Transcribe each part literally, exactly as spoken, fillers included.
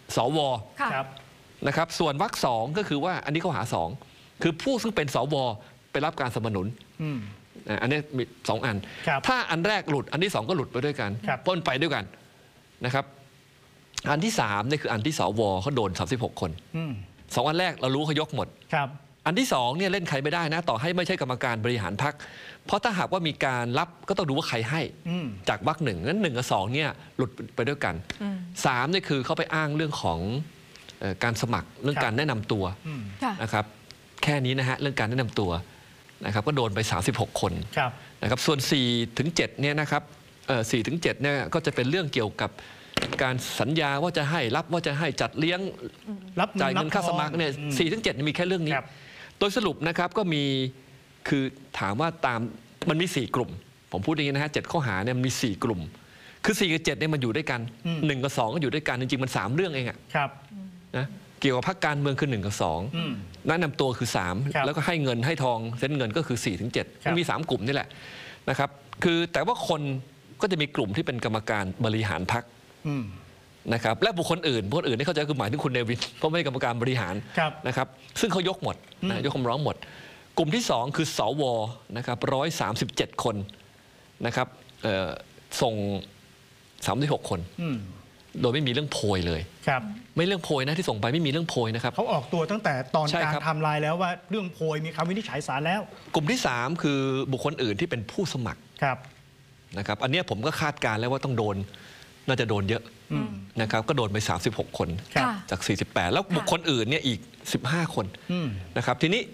สวนะครับส่วนวรรคสองก็คือว่าอันนี้เขาหาสองคือผู้ซึ่งเป็นสวไปรับการสนับสนุนอันนี้มีสองอันถ้าอันแรกหลุดอันที่สองก็หลุดไปด้วยกันพ้นไปด้วยกันนะครับอันที่สามนี่คืออันที่สวเขาโดนสามสิบหกคนสองอันแรกเรารู้เขายกหมดอันที่สองเนี่ยเล่นใครไม่ได้นะต่อให้ไม่ใช่กรรมการบริหารพรรคเพราะถ้าหากว่ามีการรับก็ต้องดูว่าใครให้จากวรรคหนึ่งนั้นหนึ่งกับสองเนี่ยหลุดไปด้วยกันสามนี่คือเขาไปอ้างเรื่องของการสมัครเรื่องการแนะนำตัวนะครับแค่นี้นะฮะเรื่องการแนะนำตัวนะครับก็โดนไปสามสิบหกคนนะครับส่วนสี่ถึงเจ็ดเนี่ยนะครับสี่ถึงเจ็ดเนี่ยก็จะเป็นเรื่องเกี่ยวกับการสัญญาว่าจะให้รับว่าจะให้จัดเลี้ยงรับจ่ายเงินค่าสมัครเนี่ยสี่ถึงเจ็ดมีแค่เรื่องนี้โดยสรุปนะครับก็มีคือถามว่าตามมันมีสี่กลุ่มผมพูดอย่างนี้นะฮะเจ็ดข้อหาเนี่ยมันมีสี่กลุ่มคือสี่กับเจ็ดเนี่ยมันอยู่ด้วยกันหนึ่งกับสองก็อยู่ด้วยกันจริงๆมันสามเรื่องเองอะนะเกี่ยวกับพรรคการเมืองคือหนึ่งกับสองแนะนำตัวคือสามแล้วก็ให้เงินให้ทองเส้นเงินก็คือสี่ถึงเจ็ดมันมีสามกลุ่มนี่แหละนะครับคือแต่ว่าคนก็จะมีกลุ่มที่เป็นกรรมการบริหารพรรคนะครับและบุคคลอื่นบุคคลอื่นที่เข้าใจคือหมายถึงคุณเนวินเพราะไม่ใช่กรรมการบริหารนะครับซึ่งเขายกหมดนะยกคำร้องหมดกลุ่มที่สองคือสวนะครับร้อยสามสิบเจ็ดคนนะครับส่งสามสิบหกคนโดยไม่มีเรื่องโพยเลยไม่เรื่องโพยนะที่ส่งไปไม่มีเรื่องโพยนะครับเขาออกตัวตั้งแต่ตอนการทำลายแล้วว่าเรื่องโพยมีคำวินิจฉัยศาลแล้วกลุ่มที่สามคือบุคคลอื่นที่เป็นผู้สมัครนะครับอันนี้ผมก็คาดการณ์แล้วว่าต้องโดนน่าจะโดนเยอะนะครับก็โดนไปสามสิบหกคนจากสี่สิบแปดแล้วบุคคลอื่นเนี่ยอีกสิบห้าคนนะครับทีนี้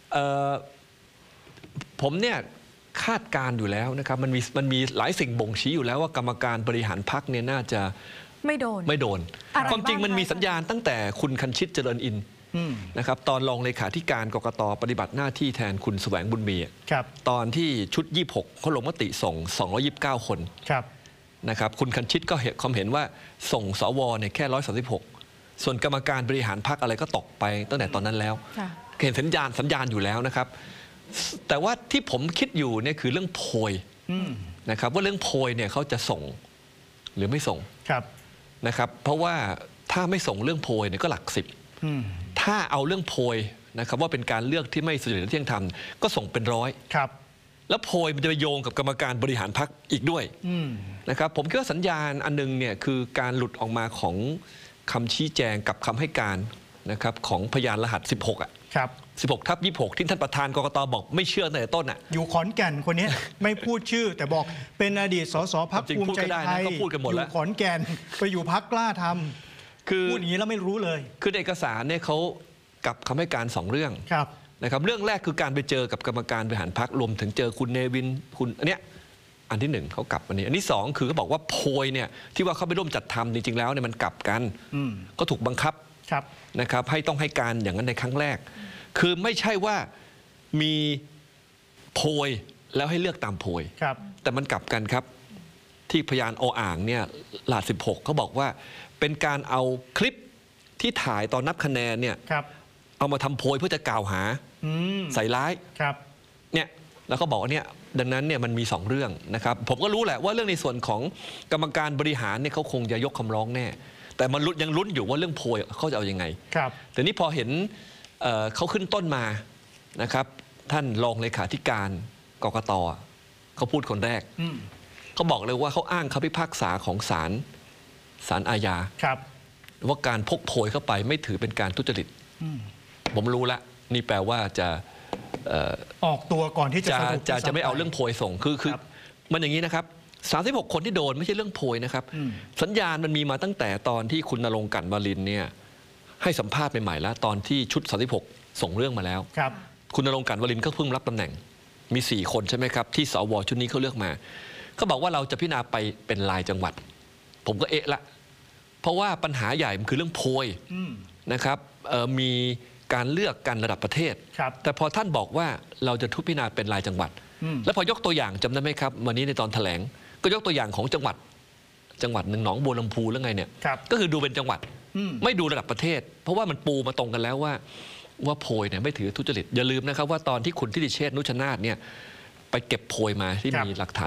ผมเนี่ยคาดการณ์อยู่แล้วนะครับมันมีมันมีหลายสิ่งบ่งชี้อยู่แล้วว่ากรรมการบริหารพรรคเนี่ยน่าจะไม่โดนไม่โดนความจริงมันมีสัญญาณตั้งแต่คุณคันชิตเจริญอินนะครับตอนรองเลขาธิการกกต.ปฏิบัติหน้าที่แทนคุณแสวงบุญมีตอนที่ชุดยี่สิบหกเขาลงมติส่งสองร้อยยี่สิบเก้าคนนะครับคุณคันชิตก็เห็นความเห็นว่าส่งสวเนี่ยแค่ร้อยสามสิบหกส่วนกรรมการบริหารพรรคอะไรก็ตกไปตั้งแต่ตอนนั้นแล้วเห็นสัญญาณสัญญาณอยู่แล้วนะครับแต่ว่าที่ผมคิดอยู่เนี่ยคือเรื่องโพยนะครับว่าเรื่องโพยเนี่ยเขาจะส่งหรือไม่ส่งนะครับเพราะว่าถ้าไม่ส่งเรื่องโพยเนี่ยก็หลักสิบถ้าเอาเรื่องโพยนะครับว่าเป็นการเลือกที่ไม่สุจริตและเที่ยงธรรมก็ส่งเป็นร้อยแล้วโพยมันจะไปโยงกับกรรมการบริหารพรรคอีกด้วยนะครับผมคิดว่าสัญญาณอันนึงเนี่ยคือการหลุดออกมาของคำชี้แจงกับคำให้การนะครับของพยานรหัสสิบหกอ่ะสิบหกทับยี่สิบหกที่ท่านประธานกกต.บอกไม่เชื่อตั้งแต่ต้นอ่ะอยู่ขอนแก่นคนนี้ไม่พูดชื่อแต่บอกเป็นอดีตสสพรรคภูมิใจไทยอยู่ขอนแก่นไปอยู่พรรคกล้าทำคือพูดอย่างนี้แล้วไม่รู้เลยคือเอกสารเนี่ยเขากับคำให้การสองเรื่องนะครับเรื่องแรกคือการไปเจอกับกรรมการบริหารพรรครวมถึงเจอคุณเนวินคุณอันเนี้ยอันที่หนึ่งเขากลับอันนี้อันที่สองคือเขาบอกว่าโพยเนี่ยที่ว่าเขาไปร่วมจัดทำจริงๆแล้วเนี่ยมันกลับกันก็ถูกบังคับนะครับให้ต้องให้การอย่างนั้นในครั้งแรกคือไม่ใช่ว่ามีโพยแล้วให้เลือกตามโพยแต่มันกลับกันครับที่พยานออ่างเนี่ยหลาดสิบหกเขาบอกว่าเป็นการเอาคลิปที่ถ่ายตอนนับคะแนนเนี่ยเอามาทำโพยเพื่อจะกล่าวหาใส่ร้ายเนี่ยแล้วเขาบอกว่าเนี่ยดังนั้นเนี่ยมันมีสองเรื่องนะครับผมก็รู้แหละว่าเรื่องในส่วนของกรรมการบริหารเนี่ยเขาคงจะยกคำร้องแน่แต่มันยังลุ้นอยู่ว่าเรื่องโพยเขาจะเอายังไงแต่นี่พอเห็นเขาขึ้นต้นมานะครับท่านรองเลขาธิการกกต.เขาพูดคนแรกเขาบอกเลยว่าเขาอ้างคำพิพากษาของศาลศาลอาญาว่าการพกโพยเข้าไปไม่ถือเป็นการทุจริตผมรู้ละนี่แปลว่าจะออกตัวก่อนที่จะจะจะไม่เอาเรื่องโพยส่งคือคือมันอย่างนี้นะครับสามสิบหกคนที่โดนไม่ใช่เรื่องโพยนะครับสัญญาณมันมีมาตั้งแต่ตอนที่คุณณรงค์ กลั่นวารินเนี่ยให้สัมภาษณ์ใหม่ๆแล้วตอนที่ชุดสามสิบหกส่งเรื่องมาแล้วคุณณรงค์ กลั่นวารินก็เพิ่งรับตำแหน่งมีสี่คนใช่ไหมครับที่สวชุดนี้เขาเลือกมาเขาบอกว่าเราจะพิจารณาไปเป็นรายจังหวัดผมก็เอะละเพราะว่าปัญหาใหญ่มันคือเรื่องโพยนะครับมีการเลือกกันระดับประเทศแต่พอท่านบอกว่าเราจะทุบพิจารณาเป็นรายจังหวัดแล้วพอยกตัวอย่างจำได้ไหมครับวันนี้ในตอนแถลงก็ยกตัวอย่างของจังหวัดจังหวัดหนึ่งหนองบัวลำพูหรือไงเนี่ยก็คือดูเป็นจังหวัดไม่ดูระดับประเทศเพราะว่ามันปูมาตรงกันแล้วว่าว่าโพยเนี่ยไม่ถือทุจริตอย่าลืมนะครับว่าตอนที่คุณทิติเชษฐ์นุชนาธเนี่ยไปเก็บโพยมาที่มีหลักฐานหลุด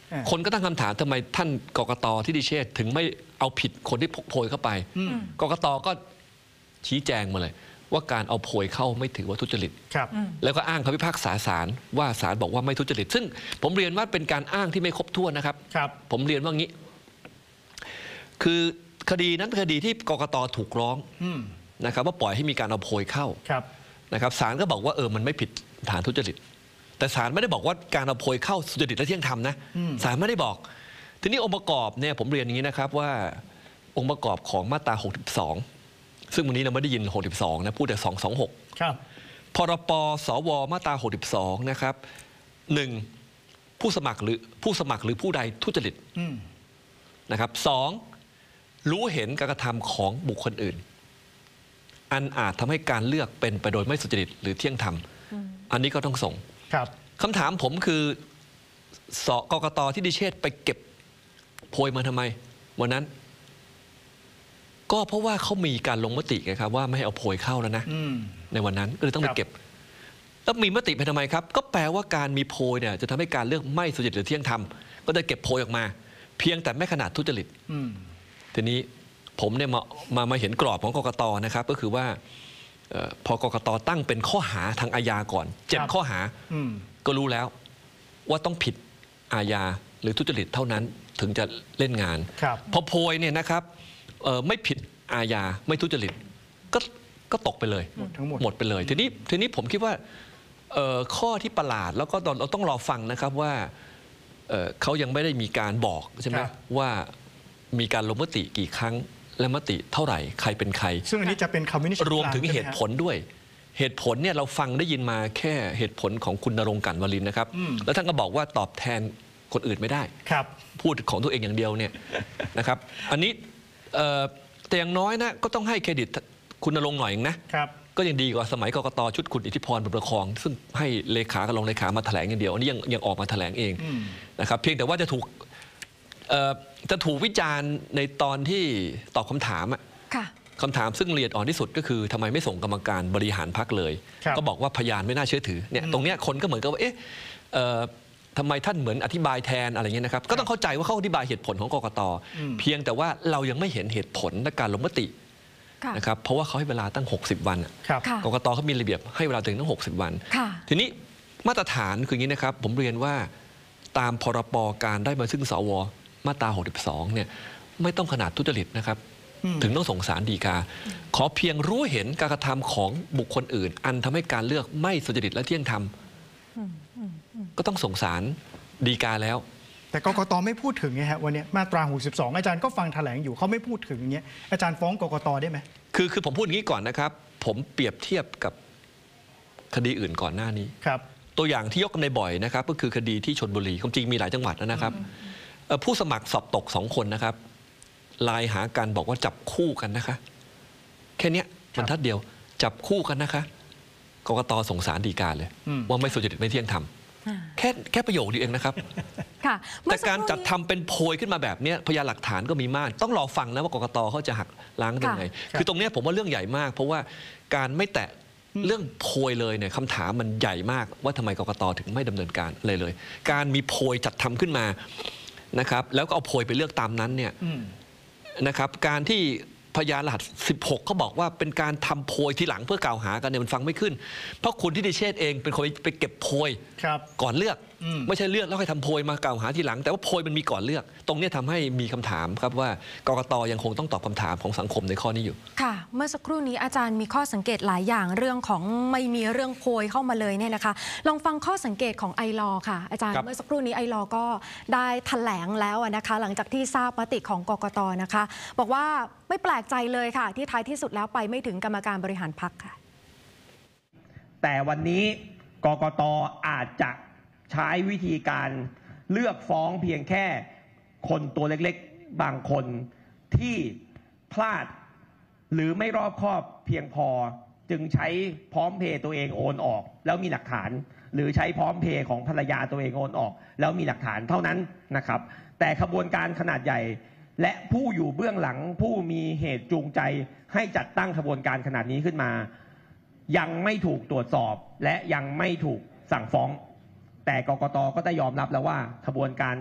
คนก็ตั้งคำถามทำไมท่านกกต.ที่ดิเชษถึงไม่เอาผิดคนที่พกโพยเข้าไปกกต.ก็ชี้แจงมาเลยว่าการเอาโพยเข้าไม่ถือว่าทุจริตแล้วก็อ้างคำพิพากษาศาลว่าศาลบอกว่าไม่ทุจริตซึ่งผมเรียนว่าเป็นการอ้างที่ไม่ครบถ้วนนะครับผมเรียนว่างี้คือคดีนั้นเป็นคดีที่กกต.ถูกร้องนะครับว่าปล่อยให้มีการเอาโพยเข้านะครับศาลก็บอกว่าเออมันไม่ผิดฐานทุจริตแต่ศาลไม่ได้บอกว่าการเอาโพยเข้าสุจริตและเที่ยงธรรมนะศาลไม่ได้บอกทีนี้องค์ประกอบเนี่ยผมเรียนอย่างนี้นะครับว่าองค์ประกอบของมาตราหกสิบสองซึ่งวันนี้เราไม่ได้ยินหกสิบสองนะพูดแต่สองสองหกครับพรปสวมาตราหกสิบสองนะครับหนึ่งผู้สมัครหรือผู้สมัครหรือผู้ใดทุจริตนะครับสองรู้เห็นการกระทำของบุคคลอื่นอันอาจทำให้การเลือกเป็นไปโดยไม่สุจริตหรือเที่ยงธรรมอันนี้ก็ต้องส่งคำถามผมคือสกกต.ที่ดิเชษไปเก็บโพยมาทำไมวันนั้นก็เพราะว่าเขามีการลงมติไงครับว่าไม่ให้เอาโพยเข้าแล้วนะในวันนั้นก็เลยต้องไปเก็บแล้วมีมติไปทำไมครับก็แปลว่าการมีโพยเนี่ยจะทำให้การเลือกไม่สุจริตหรือเที่ยงธรรมก็จะเก็บโพยออกมาเพียงแต่ไม่ขนาดทุจริตทีนี้ผมเนี่ยมามามาเห็นกรอบของกกต.นะครับก็คือว่าพอกกต.ตั้งเป็นข้อหาทางอาญาก่อนเจ็ดข้อหาก็รู้แล้วว่าต้องผิดอาญาหรือทุจริตเท่านั้นถึงจะเล่นงานพอโพยเนี่ยนะครับไม่ผิดอาญาไม่ทุจริตก็ก็ตกไปเลยทั้งหมดหมดไปเลยทีนี้ทีนี้ผมคิดว่าข้อที่ประหลาดแล้วก็เราต้องรอฟังนะครับว่าเขายังไม่ได้มีการบอกใช่ไหมว่ามีการลงมติกี่ครั้งและมติเท่าไหร่ใครเป็นใครซึ่งอันนี้จะเป็นคำวินิจฉัยรวมถึงเหตุผลด้วยเหตุผลเนี่ยเราฟังได้ยินมาแค่เหตุผลของคุณณรงค์ กลั่นวลินนะครับแล้วท่านก็บอกว่าตอบแทนคนอื่นไม่ได้พูดของตัวเองอย่างเดียวเนี่ยนะครับอันนี้แต่อย่างน้อยนะก็ต้องให้เครดิตคุณณรงค์หน่อยนะก็ยังดีกว่าสมัยกกต.ชุดคุณอิทธิพรบุญประคองซึ่งให้เลขากับรองเลขามาแถลงอย่างเดียวอันนี้ยังยังออกมาแถลงเองนะครับเพียงแต่ว่าจะถูกจะถูกวิจารณ์ในตอนที่ตอบคำถามอะคำถามซึ่งละเอียดอ่อนที่สุดก็คือทำไมไม่ส่งกรรมการบริหารพรรคเลยก็บอกว่าพยานไม่น่าเชื่อถือเนี่ยตรงเนี้ยคนก็เหมือนกับว่าเอ๊ะทำไมท่านเหมือนอธิบายแทนอะไรเงี้ยนะครับก็ต้องเข้าใจว่าเขาอธิบายเหตุผลของกกต.เพียงแต่ว่าเรายังไม่เห็นเหตุผลในการลงมตินะครับเพราะว่าเขาให้เวลาตั้งหกสิบวันกกต.เขามีระเบียบให้เวลาถึงตั้งหกสิบวันทีนี้มาตรฐานคืออย่างนี้นะครับผมเรียนว่าตามพรบการได้มาซึ่งสวมาตราหกสิบสองเนี่ยไม่ต้องขนาดทุจริตนะครับถึงต้องส่งศาลฎีกาขอเพียงรู้เห็นการกระทำของบุคคลอื่นอันทำให้การเลือกไม่สุจริตและเที่ยงธรรมก็ต้องส่งศาลฎีกาแล้วแต่กกต.ไม่พูดถึงไงฮะวันนี้มาตราหกสิบสองอาจารย์ก็ฟังแถลงอยู่เขาไม่พูดถึงอย่างเงี้ยอาจารย์ฟ้องกกต.ได้ไหมคือคือผมพูดอย่างนี้ก่อนนะครับผมเปรียบเทียบกับคดีอื่นก่อนหน้านี้ครับตัวอย่างที่ยกกันในบ่อยนะครับก็คือคดีที่ชลบุรีความจริงมีหลายจังหวัดนะครับผู้สมัครสอบตกสองคนนะครับไลน์หากันบอกว่าจับคู่กันนะคะแค่นี้บรรทัดเดียวจับคู่กันนะคะกกต.ส่งศาลฎีกาเลยว่าไม่สุจริตไม่เที่ยงธรรมแค่แค่ประโยคเดียวเองนะครับแต่การจัดทำเป็นโพยขึ้นมาแบบนี้พยานหลักฐานก็มีมากต้องรอฟังแล้วว่ากกต.เขาจะหักล้างยังไงคือตรงนี้ผมว่าเรื่องใหญ่มากเพราะว่าการไม่แตะเรื่องโพยเลยเนี่ยคำถามมันใหญ่มากว่าทำไมกกต.ถึงไม่ดำเนินการอะไรเลยการมีโพยจัดทำขึ้นมานะครับแล้วก็เอาโพยไปเลือกตามนั้นเนี่ยนะครับการที่พยานรหัสสิบหกเขาบอกว่าเป็นการทำโพยทีหลังเพื่อกล่าวหากันเนี่ยมันฟังไม่ขึ้นเพราะคุณที่ดิเชษเองเป็นคนไปเก็บโพยก่อนเลือกไม่ใช่เลือกแล้วค่อยทำโพยมากล่าวหาทีหลังแต่ว่าโพยมันมีก่อนเลือกตรงนี้ทำให้มีคำถามครับว่ากกต.ยังคงต้องตอบคำถามของสังคมในข้อนี้อยู่ค่ะเมื่อสักครู่นี้อาจารย์มีข้อสังเกตหลายอย่างเรื่องของไม่มีเรื่องโพยเข้ามาเลยเนี่ยนะคะลองฟังข้อสังเกตของไอลอค่ะอาจารย์เมื่อสักครู่นี้ไอลอก็ได้แถลงแล้วนะคะหลังจากที่ทราบมติของกกต.นะคะบอกว่าไม่แปลกใจเลยค่ะที่ท้ายที่สุดแล้วไปไม่ถึงกรรมการบริหารพรรคค่ะแต่วันนี้กกต.อาจจะใช้วิธีการเลือกฟ้องเพียงแค่คนตัวเล็กๆบางคนที่พลาดหรือไม่รอบคอบเพียงพอจึงใช้พร้อมเพย์ตัวเองโอนออกแล้วมีหลักฐานหรือใช้พร้อมเพย์ของภรรยาตัวเองโอนออกแล้วมีหลักฐานเท่านั้นนะครับแต่ขบวนการขนาดใหญ่และผู้อยู่เบื้องหลังผู้มีเหตุจูงใจให้จัดตั้งขบวนการขนาดนี้ขึ้นมายังไม่ถูกตรวจสอบและยังไม่ถูกสั่งฟ้องแต่กกต.ก็ได้ยอมรับแล้วว่าขบวนการ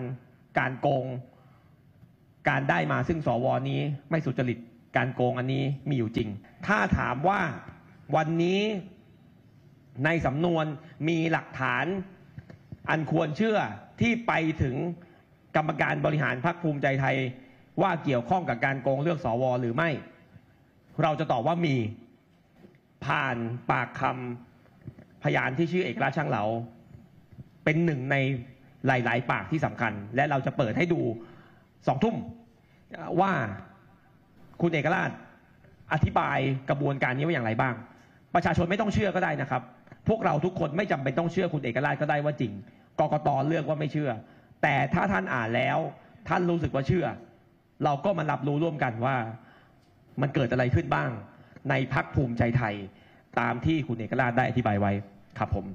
การโกงการได้มาซึ่งสวนี้ไม่สุจริตการโกงอันนี้มีอยู่จริงถ้าถามว่าวันนี้ในสำนวนมีหลักฐานอันควรเชื่อที่ไปถึงกรรมการบริหารพรรคภูมิใจไทยว่าเกี่ยวข้องกับการโกงเลือกสวหรือไม่เราจะตอบว่ามีผ่านปากคำพยานที่ชื่อเอกราชช่างเหลาเป็นหนึ่งในหลายๆปากที่สำคัญและเราจะเปิดให้ดูสองทุ่มว่าคุณเอกราชอธิบายกระบวนการนี้ว่าอย่างไรบ้างประชาชนไม่ต้องเชื่อก็ได้นะครับพวกเราทุกคนไม่จำเป็นต้องเชื่อคุณเอกราชก็ได้ว่าจริงกกต.เลือกว่าไม่เชื่อแต่ถ้าท่านอ่านแล้วท่านรู้สึกว่าเชื่อเราก็มารับรู้ร่วมกันว่ามันเกิดอะไรขึ้นบ้างในพรรคภูมิใจไทยตามที่คุณเอกราชได้อธิบายไว้ครับผม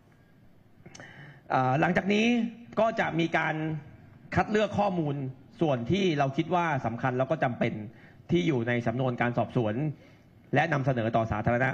หลังจากนี้ก็จะมีการคัดเลือกข้อมูลส่วนที่เราคิดว่าสำคัญแล้วก็จำเป็นที่อยู่ในสำนวนการสอบสวนและนำเสนอต่อสาธารณะ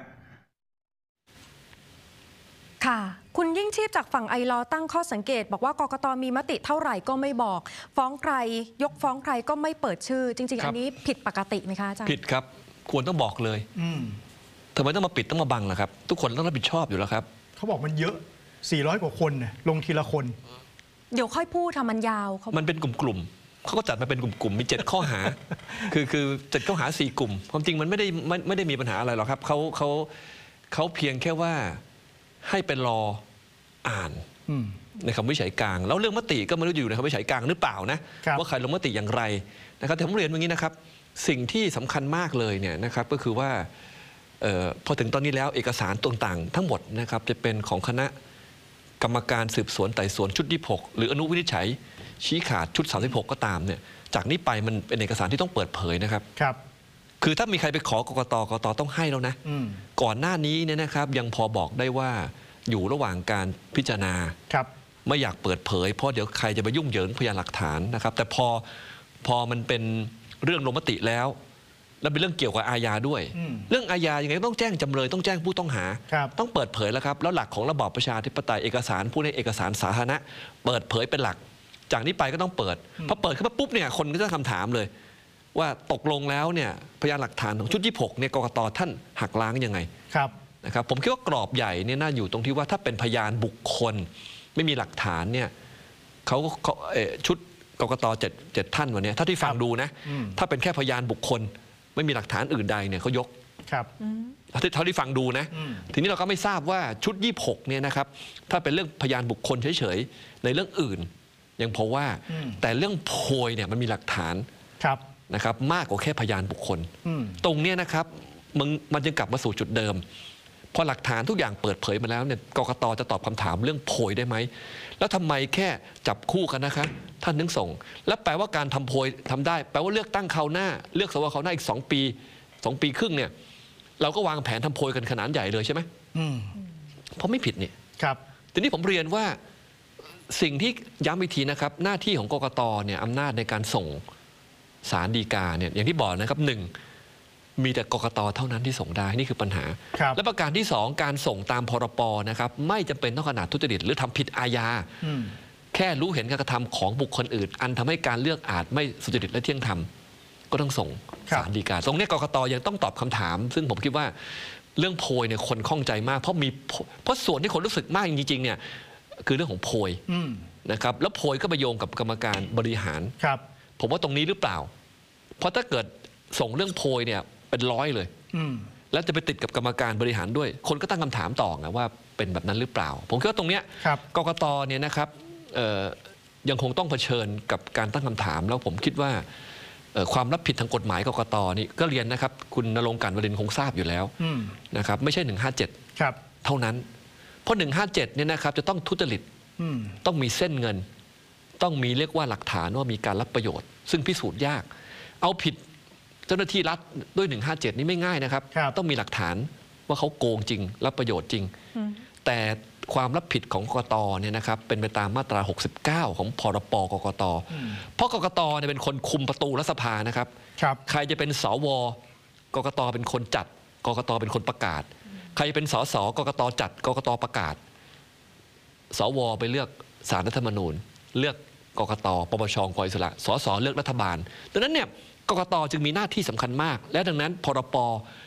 ค่ะคุณยิ่งชีพจากฝั่งไอลอตั้งข้อสังเกตบอกว่ากกต.มีมติเท่าไหร่ก็ไม่บอกฟ้องใครยกฟ้องใครก็ไม่เปิดชื่อจริงๆอันนี้ผิดปกติไหมคะอาจารย์ผิดครับควรต้องบอกเลยทำไมต้องมาปิดต้องมาบังล่ะครับทุกคนต้องรับผิดชอบอยู่แล้วครับเขาบอกมันเยอะสี่ร้อยกว่าคนเนี่ยลงทีละคนเดี๋ยวค่อยพูดทำมันยาวมันเป็นกลุ่มๆเขาก็จัดมาเป็นกลุ่มๆมีเจ็ดข้อหาคือคือเจ็ดข้อหาสี่กลุ่มความจริงมันไม่ได้ไม่ไม่ได้มีปัญหาอะไรหรอกครับเขาเขาเขาเพียงแค่ว่าให้เป็นรออ่านในคำวิจัยกลางแล้วเรื่องมติก็ไม่รู้อยู่ในคำวิจัยกลางหรือเปล่านะว่าใครลงมติอย่างไรนะครับแต่ผมเรียนอย่างนี้นะครับสิ่งที่สำคัญมากเลยเนี่ยนะครับก็คือว่าออพอถึงตอนนี้แล้วเอกสารต่างๆทั้งหมดนะครับจะเป็นของคณะกรรมการสืบสวนไต่สวนชุดยี่สิบหกหรืออนุวินิจฉัยชี้ขาดชุดสามสิบหกก็ตามเนี่ยจากนี้ไปมันเป็นเอกสารที่ต้องเปิดเผยนะครับครับคือถ้ามีใครไปขอกกตกกตต้องให้แล้วนะก่อนหน้านี้เนี่ยนะครับยังพอบอกได้ว่าอยู่ระหว่างการพิจารณาไม่อยากเปิดเผยเพราะเดี๋ยวใครจะไปยุ่งเหยิงพยานหลักฐานนะครับแต่พอพอมันเป็นเรื่องลงมติแล้วแล้วเป็นเรื่องเกี่ยวกับอาญาด้วยเรื่องอาญายังไงต้องแจ้งจำเลยต้องแจ้งผู้ต้องหาต้องเปิดเผยแล้วครับแล้วหลักของระบอบประชาธิปไตยเอกสารผู้ในเอกสารสาธารณะเปิดเผยเป็นหลักจากนี้ไปก็ต้องเปิดพอเปิดขึ้นมาปุ๊บเนี่ยคนก็จะคำถามเลยว่าตกลงแล้วเนี่ยพยานหลักฐานของชุดยี่สิบหกเนี่ยกกตท่านหักล้างยังไงนะครับผมคิดว่ากรอบใหญ่เนี่ยน่าอยู่ตรงที่ว่าถ้าเป็นพยานบุคคลไม่มีหลักฐานเนี่ยเขาชุดกกตเจ็ดเจ็ดท่านวันนี้ถ้าที่ฟังดูนะถ้าเป็นแค่พยานบุคคลไม่มีหลักฐานอื่นใดเนี่ยเขายกครับเท่าที่ฟังดูนะทีนี้เราก็ไม่ทราบว่าชุดยี่สิบหกเนี่ยนะครับถ้าเป็นเรื่องพยานบุคคลเฉยๆในเรื่องอื่นยังพอว่าแต่เรื่องโพยเนี่ยมันมีหลักฐานนะครับมากกว่าแค่พยานบุคคลตรงนี้นะครับมันมันจึงกลับมาสู่จุดเดิมพอหลักฐานทุกอย่างเปิดเผยมาแล้วเนี่ยกกตจะตอบคำถามเรื่องโพยได้ไหมแล้วทำไมแค่จับคู่กันนะคะท่านนึกส่งแล้วแปลว่าการทำโพยทำได้แปลว่าเลือกตั้งคราวหน้าเลือกสวคราวหน้าอีกสองปีสองปีครึ่งเนี่ยเราก็วางแผนทำโพยกันขนาดใหญ่เลยใช่ไหมเพราะไม่ผิดเนี่ยครับทีนี้ผมเรียนว่าสิ่งที่ย้ำอีกทีนะครับหน้าที่ของกกตเนี่ยอำนาจในการส่งศาลฎีกาเนี่ยอย่างที่บอกนะครับหนึ่งมีแต่กกตเท่านั้นที่ส่งได้นี่คือปัญหาและประการที่สองการส่งตามพรปนะครับไม่จำเป็นต้องขนาดทุจริตหรือทำผิดอาญาแค่รู้เห็นการกระทำของบุคคลอื่นอันทำให้การเลือกอาจไม่สุจริตและเที่ยงธรรมก็ต้องส่งศาลฎีกาตรงนี้กกตยังต้องตอบคำถามซึ่งผมคิดว่าเรื่องโพยเนี่ยคนข้องใจมากเพราะมีเพราะส่วนที่คนรู้สึกมากจริงๆเนี่ยคือเรื่องของโพยนะครับแล้วโพยก็ไปโยงกับกรรมการบริหารผมว่าตรงนี้หรือเปล่าเพราะถ้าเกิดส่งเรื่องโพยเนี่ยเป็นร้อยเลยแล้วจะไปติดกับกรรมการบริหารด้วยคนก็ตั้งคำถามต่อไงว่าเป็นแบบนั้นหรือเปล่าผมคิดว่าตรงเนี้ยกกตเนี่ยนะครับยังคงต้องเผชิญกับการตั้งคำถามแล้วผมคิดว่าความรับผิดทางกฎหมายกกตนี่ก็เรียนนะครับคุณณรงค์ กาญจน์วรินทร์คงทราบอยู่แล้วนะครับไม่ใช่หนึ่งห้าเจ็ดเท่านั้นเพราะหนึ่งห้าเจ็ดเนี่ยนะครับจะต้องทุจริตต้องมีเส้นเงินต้องมีเรียกว่าหลักฐานว่ามีการรับประโยชน์ซึ่งพิสูจน์ยากเอาผิดเจ้าหน้าที่รัฐด้วยหนึ่งห้าเจ็ดนี่ไม่ง่ายนะครับต้องมีหลักฐานว่าเขาโกงจริงรับประโยชน์จริงแต่ความรับผิดของกกตเนี่ยนะครับเป็นไปตามมาตราหกสิบเก้าของพรปกกตเพราะกกตเนี่ยเป็นคนคุมประตูรัฐสภานะครับใครจะเป็นสวกกตเป็นคนจัดกกตเป็นคนประกาศใครเป็นสสกกตจัดกกตประกาศสวไปเลือกศาลรัฐธรรมนูญเลือกกกตปปชองค์กรอิสระสสเลือกรัฐบาลดังนั้นเนี่ยกกตจึงมีหน้าที่สำคัญมาก และดังนั้นพรป